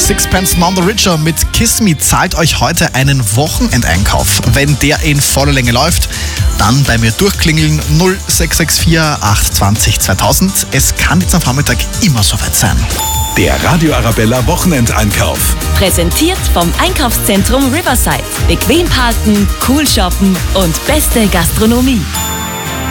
Sixpence None the Richer mit Kiss Me zahlt euch heute einen Wochenendeinkauf. Wenn der in voller Länge läuft, dann bei mir durchklingeln 0664 820 2000. Es kann jetzt am Vormittag immer soweit sein. Der Radio Arabella Wochenendeinkauf. Präsentiert vom Einkaufszentrum Riverside. Bequem parken, cool shoppen und beste Gastronomie.